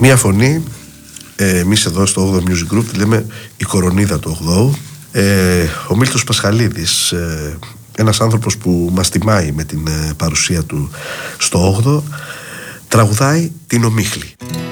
Μία φωνή, εμείς εδώ στο 8ο Music Group τη λέμε η κορονίδα του 8ου. Ο Μίλτος Πασχαλίδης, ένας άνθρωπος που μας τιμάει με την παρουσία του στο 8ο, τραγουδάει την Ομίχλη.